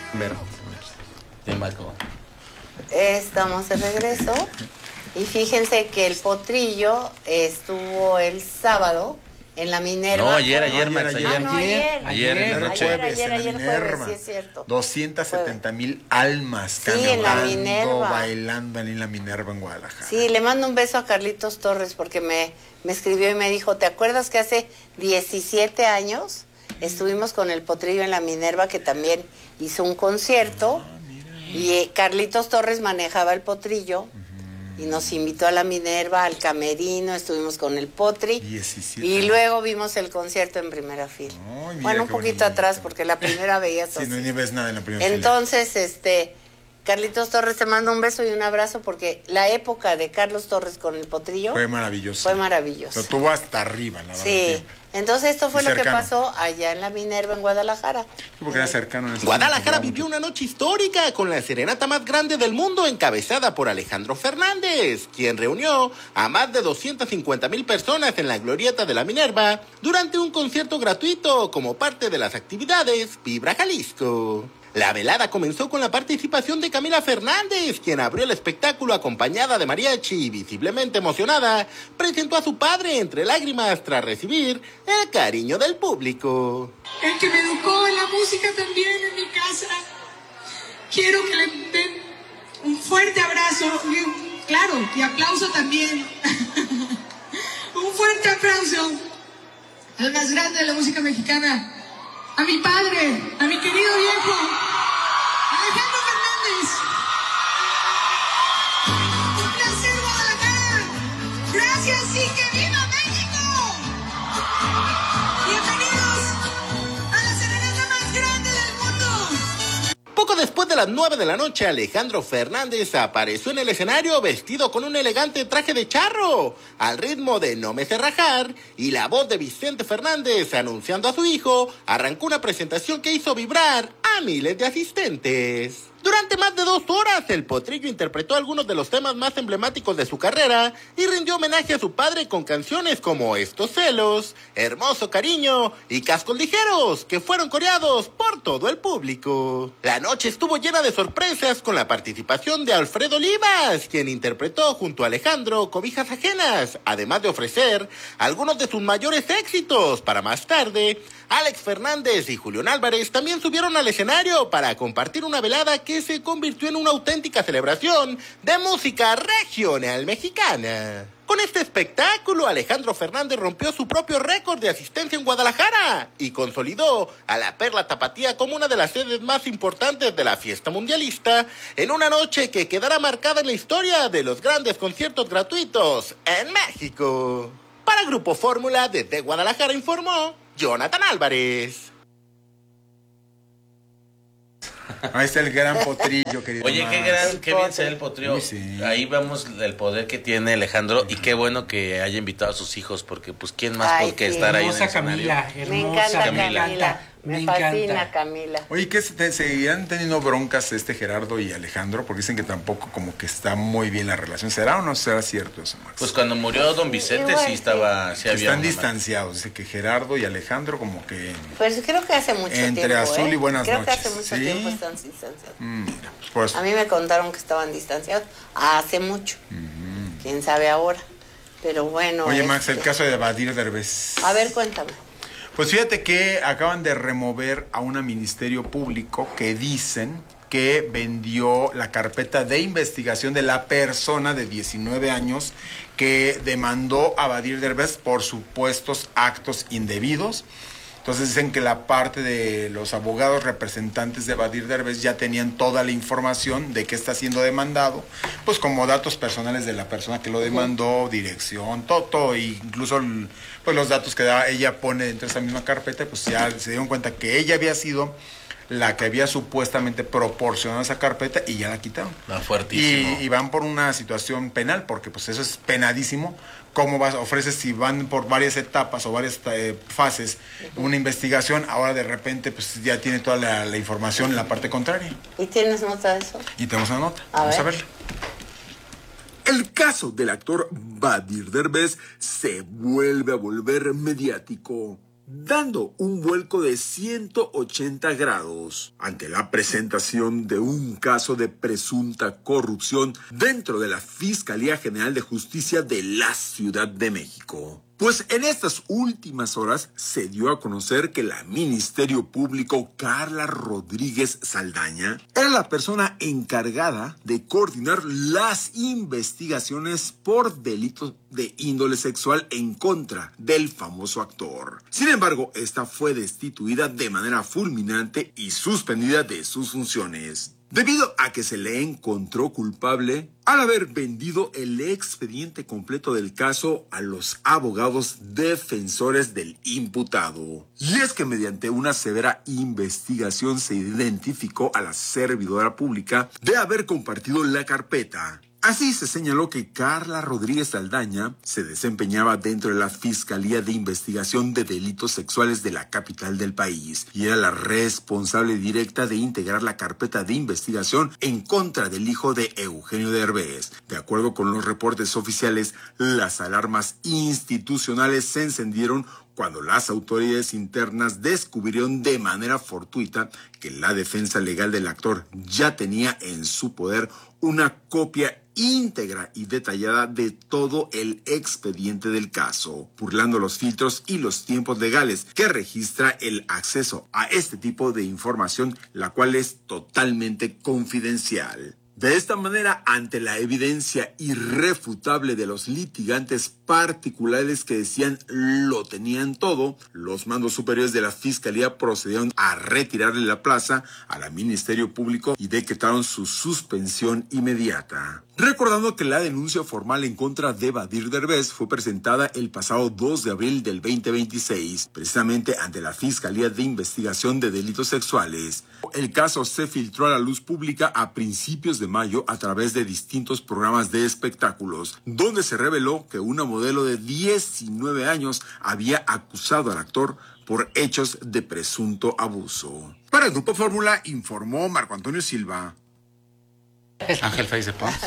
Ver. Te marcó. Estamos de regreso y fíjense que el Potrillo estuvo el sábado en la Minerva. No, ayer, Max, ayer. Ayer en la noche. Ayer jueves, sí es cierto. 270,000 almas sí, en la Minerva. Bailando en la Minerva en Guadalajara. Sí, le mando un beso a Carlitos Torres porque me escribió y me dijo, ¿te acuerdas que hace 17 años estuvimos con el Potrillo en la Minerva, que también hizo un concierto? Y Carlitos Torres manejaba el Potrillo y nos invitó a la Minerva, al camerino, estuvimos con el Potri 17 y años. luego vimos el concierto en primera fila. Ay, Bueno, un poquito atrás porque la primera veías sí, así. no ni ves nada en la primera Entonces, Carlitos Torres, te mando un beso y un abrazo porque la época de Carlos Torres con el Potrillo fue maravilloso. Fue maravilloso. Lo tuvo hasta arriba, la verdad. Sí. Entonces esto fue Y lo que cercano. pasó allá en la Minerva, en Guadalajara. Porque era cercano. Guadalajara vivió una noche histórica con la serenata más grande del mundo encabezada por Alejandro Fernández, quien reunió a más de 250,000 personas en la glorieta de la Minerva durante un concierto gratuito como parte de las actividades Vibra Jalisco. La velada comenzó con la participación de Camila Fernández, quien abrió el espectáculo acompañada de mariachi y visiblemente emocionada, presentó a su padre entre lágrimas tras recibir el cariño del público. El que me educó en la música también en mi casa. Quiero que le den un fuerte abrazo, y aplauso también. Un fuerte aplauso al más grande de la música mexicana. A mi padre, a mi querido viejo, Alejandro Fernández. Un placer, Guadalajara. Gracias y que viva México. Bienvenidos a la serenata más grande del mundo. Poco después de las 9 de la noche, Alejandro Fernández apareció en el escenario vestido con un elegante traje de charro, al ritmo de No me sé rajar, y la voz de Vicente Fernández anunciando a su hijo, arrancó una presentación que hizo vibrar a miles de asistentes. Durante más de 2 horas, el Potrillo interpretó algunos de los temas más emblemáticos de su carrera y rindió homenaje a su padre con canciones como Estos celos, Hermoso cariño y Cascos ligeros, que fueron coreados por todo el público. La noche estuvo llena de sorpresas con la participación de Alfredo Olivas, quien interpretó junto a Alejandro Cobijas ajenas, además de ofrecer algunos de sus mayores éxitos. Para más tarde, Alex Fernández y Julián Álvarez también subieron al escenario para compartir una velada que se convirtió en una auténtica celebración de música regional mexicana. Con este espectáculo, Alejandro Fernández rompió su propio récord de asistencia en Guadalajara y consolidó a la Perla Tapatía como una de las sedes más importantes de la fiesta mundialista en una noche que quedará marcada en la historia de los grandes conciertos gratuitos en México. Para Grupo Fórmula, desde Guadalajara informó Jonathan Álvarez. Ahí está el gran Potrillo, querido. Oye, qué bien se ve el Potrillo. Uy, sí. Ahí vemos el poder que tiene Alejandro y qué bueno que haya invitado a sus hijos porque pues quién más Ay, porque sí. estar ahí en el Hermosa escenario. Camila, Me hermosa encanta Camila. Me fascina Camila. Oye, ¿qué seguirán teniendo broncas Gerardo y Alejandro? Porque dicen que tampoco como que está muy bien la relación. ¿Será o no será cierto eso, Max? Pues cuando murió Don Vicente Igual, sí estaba, sí había Están una- distanciados. Dice que Gerardo y Alejandro como que... Pues creo que hace mucho Entre tiempo. azul y buenas creo noches. que hace mucho ¿Sí? tiempo están distanciados. Mira, pues por eso. A mí me contaron que estaban distanciados hace mucho. Quién sabe ahora. Pero bueno. Oye, Max, el caso de Badir Derbez. A ver, cuéntame. Pues fíjate que acaban de remover a un ministerio público que dicen que vendió la carpeta de investigación de la persona de 19 años que demandó a Badir Derbez por supuestos actos indebidos. Entonces dicen que la parte de los abogados representantes de Badir Derbez ya tenían toda la información de que está siendo demandado, pues como datos personales de la persona que lo demandó, dirección, todo, incluso pues los datos que ella pone dentro de esa misma carpeta, pues ya se dieron cuenta que ella había sido la que había supuestamente proporcionado esa carpeta y ya la quitaron. fuertísimo. Y van por una situación penal, porque pues eso es penadísimo. ¿Cómo ofreces si van por varias etapas o varias fases una investigación? Ahora de repente pues ya tiene toda la información en la parte contraria. ¿Y tienes nota de eso? Y tenemos una nota. A Vamos ver. a verla. El caso del actor Badir Derbez se vuelve a volver mediático. dando un vuelco de 180 grados ante la presentación de un caso de presunta corrupción dentro de la Fiscalía General de Justicia de la Ciudad de México. Pues en estas últimas horas se dio a conocer que la Ministerio Público Carla Rodríguez Saldaña era la persona encargada de coordinar las investigaciones por delitos de índole sexual en contra del famoso actor. Sin embargo, esta fue destituida de manera fulminante y suspendida de sus funciones, debido a que se le encontró culpable al haber vendido el expediente completo del caso a los abogados defensores del imputado. Y es que mediante una severa investigación se identificó a la servidora pública de haber compartido la carpeta. Así se señaló que Carla Rodríguez Saldaña se desempeñaba dentro de la Fiscalía de Investigación de Delitos Sexuales de la capital del país y era la responsable directa de integrar la carpeta de investigación en contra del hijo de Eugenio Derbez. De acuerdo con los reportes oficiales, las alarmas institucionales se encendieron cuando las autoridades internas descubrieron de manera fortuita que la defensa legal del actor ya tenía en su poder una copia íntegra y detallada de todo el expediente del caso, burlando los filtros y los tiempos legales que registra el acceso a este tipo de información, la cual es totalmente confidencial. De esta manera, ante la evidencia irrefutable de los litigantes particulares que decían lo tenían todo, los mandos superiores de la Fiscalía procedieron a retirarle la plaza al Ministerio Público y decretaron su suspensión inmediata. Recordando que la denuncia formal en contra de Badir Derbez fue presentada el pasado 2 de abril del 2026, precisamente ante la Fiscalía de Investigación de Delitos Sexuales. El caso se filtró a la luz pública a principios de mayo a través de distintos programas de espectáculos, donde se reveló que una modelo de 19 años había acusado al actor por hechos de presunto abuso. Para el Grupo Fórmula informó Marco Antonio Silva. Ángel Faiz de Pons.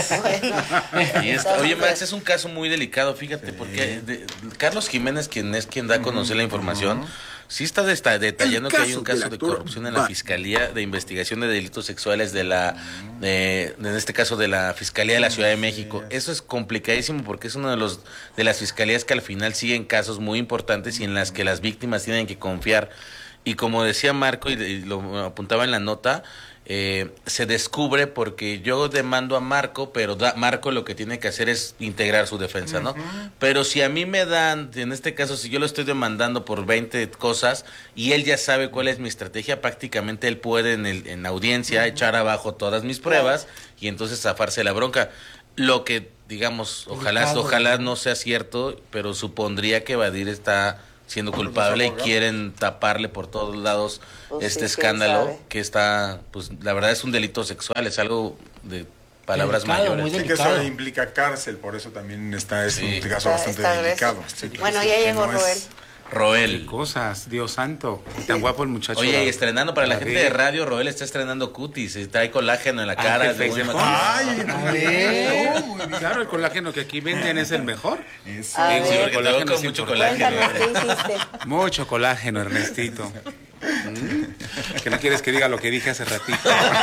Oye, Max, es un caso muy delicado, fíjate, porque Carlos Jiménez, quien da a conocer la información, sí está detallando que hay un caso de corrupción en la Fiscalía de Investigación de Delitos Sexuales en este caso de la Fiscalía de la Ciudad de México. Eso es complicadísimo porque es una de las fiscalías que al final siguen casos muy importantes y en las que las víctimas tienen que confiar. Y como decía Marco, y lo apuntaba en la nota, se descubre porque yo demando a Marco, pero Marco lo que tiene que hacer es integrar su defensa, ¿no? Pero si a mí me dan, en este caso, si yo lo estoy demandando por 20 cosas y él ya sabe cuál es mi estrategia, prácticamente él puede en audiencia echar abajo todas mis pruebas y entonces zafarse la bronca. Lo que, digamos, ojalá no sea cierto, pero supondría que Badir está siendo culpable y quieren taparle por todos lados este escándalo que está, pues la verdad es un delito sexual, es algo de palabras mayores. Sí, que eso implica cárcel, por eso también es un caso bastante delicado. Sí, bueno, ya llegó Roel. Qué cosas, Dios santo. Tan guapo el muchacho. Oye, y estrenando para la gente de radio, Roel está estrenando cutis, trae colágeno en la cara. Claro, el colágeno que aquí venden es el mejor. Sí, porque te veo con mucho colágeno. Mucho colágeno, Ernestito. Que no quieres que diga lo que dije hace ratito.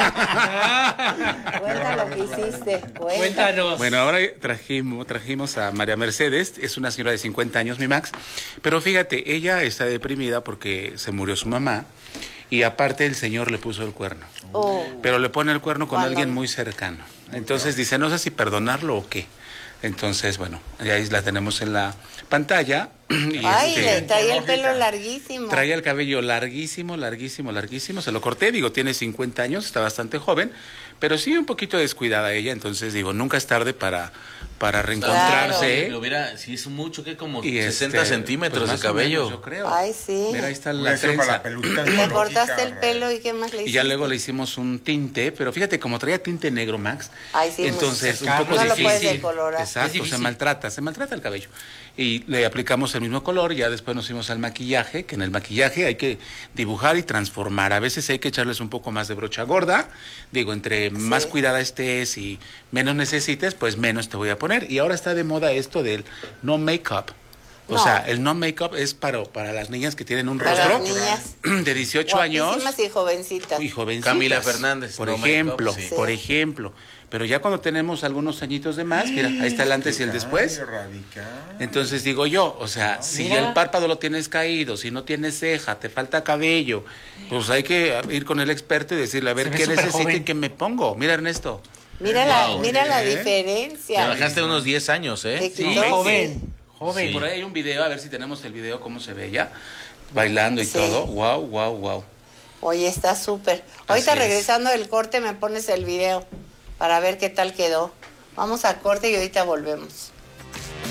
Cuenta lo que hiciste. Cuéntanos. Bueno, ahora trajimos a María Mercedes. Es una señora de 50 años, mi Max. Pero fíjate, ella está deprimida porque se murió su mamá. Y aparte el señor le puso el cuerno. Pero le pone el cuerno con alguien muy cercano. Entonces dice, no sé si perdonarlo o qué. Entonces, bueno, ahí la tenemos en la pantalla. Y le traía el pelo larguísimo. Traía el cabello larguísimo. Se lo corté, tiene 50 años, está bastante joven, pero sí un poquito descuidada ella. Entonces, nunca es tarde para reencontrarse. Claro. Si es mucho, que como 60 centímetros pues de cabello. Menos, yo creo. Ay, sí. Mira, ahí está la trenza. Le cortaste el pelo y qué más le hiciste. Y ya luego le hicimos un tinte, pero fíjate, como traía tinte negro, Max, sí, entonces un poco no difícil. Lo puedes decolorar. Exacto, se maltrata el cabello. Y le aplicamos el mismo color, ya después nos fuimos al maquillaje, que en el maquillaje hay que dibujar y transformar. A veces hay que echarles un poco más de brocha gorda. Entre más cuidada estés y menos necesites, pues menos te voy a poner. Y ahora está de moda esto del no make-up. O sea, el no make-up es para las niñas que tienen un rostro las niñas de 18 años. y jovencitas. Y jovencitas. Camila Fernández. Por no ejemplo, make-up, sí. por ejemplo. Pero ya cuando tenemos algunos añitos de más, mira, ahí está el antes y el después. Entonces digo yo, o sea, si el párpado lo tienes caído, si no tienes ceja, te falta cabello, pues hay que ir con el experto y decirle, a ver, ¿qué necesito y qué me pongo? Mira, Ernesto. Mira la diferencia. Te bajaste unos 10 años, ¿eh? Sí, joven. Sí. Por ahí hay un video, a ver si tenemos el video, cómo se ve ella, bailando y todo. Wow. Oye, está súper. Ahorita regresando del corte me pones el video para ver qué tal quedó. Vamos a corte y ahorita volvemos.